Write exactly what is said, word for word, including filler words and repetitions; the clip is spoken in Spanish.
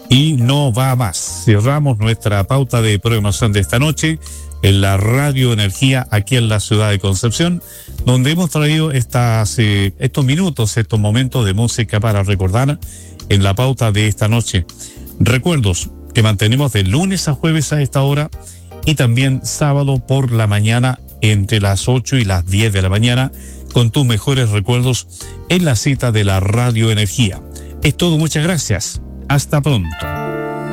Y no va más. Cerramos nuestra pauta de programación de esta noche en la Radio Energía aquí en la ciudad de Concepción, donde hemos traído estas, eh, estos minutos, estos momentos de música para recordar en la pauta de esta noche. Recuerdos que mantenemos de lunes a jueves a esta hora y también sábado por la mañana entre las ocho y las diez de la mañana con tus mejores recuerdos en la cita de la Radio Energía. Es todo, muchas gracias. Hasta pronto.